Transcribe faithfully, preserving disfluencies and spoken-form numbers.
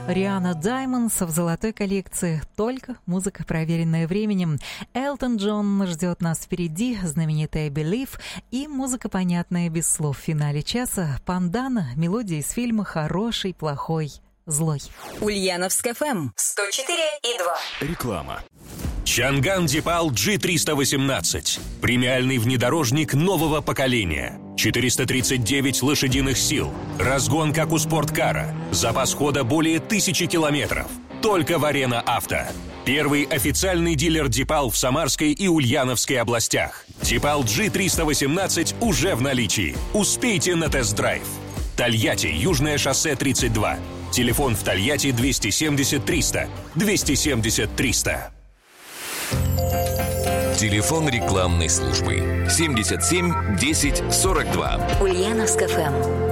Риана Даймондс в золотой коллекции. Только музыка, проверенная временем. Элтон Джон ждет нас впереди, знаменитая «Believe» и музыка, понятная без слов в финале часа. Пандана, мелодия из фильма «Хороший, плохой, злой». Ульяновск эф эм сто четыре и два. Реклама. Чанган Дипал джи триста восемнадцать. Премиальный внедорожник нового поколения. четыреста тридцать девять лошадиных сил. Разгон, как у спорткара. Запас хода более тысячи километров. Только в Арена Авто. Первый официальный дилер Дипал в Самарской и Ульяновской областях. Дипал джи триста восемнадцать уже в наличии. Успейте на тест-драйв. Тольятти, Южное шоссе тридцать два. Телефон в Тольятти двести семьдесят триста. двести семьдесят триста. Телефон рекламной службы семьдесят семь десять сорок два. Ульяновск эф эм.